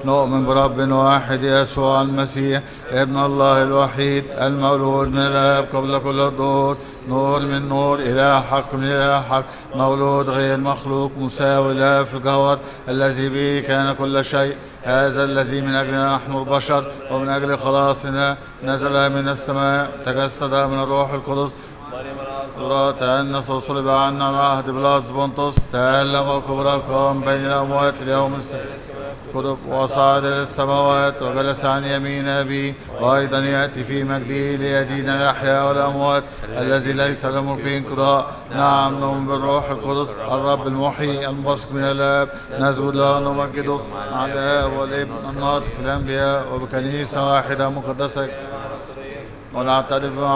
نؤمن برب واحد يسوع المسيح ابن الله الوحيد المولود من الآب قبل كل الدهور، نور من نور، إله حق من إله حق، مولود غير مخلوق، مساوي له في الجوهر، الذي به كان كل شيء. هذا الذي من أجلنا نحن البشر ومن أجل خلاصنا نزل من السماء، تجسد من الروح القدس، تأنس وصلب عنا على عهد بيلاطس بنطس، تألم وكبر قام بين الأموات في اليوم السادس، وصعد إلى السماوات وجلس عن يمين أبيه، وأيضا يأتي في مجده ليدين الأحياء والأموات، الذي ليس لملك انقضاء. نعم نؤمن بالروح القدس الرب المحيي المنبثق من الآب، نسجد له ونمجده مع الآب والابن الناطق في الأنبياء، وبكنيسة واحدة مقدسة ونعترف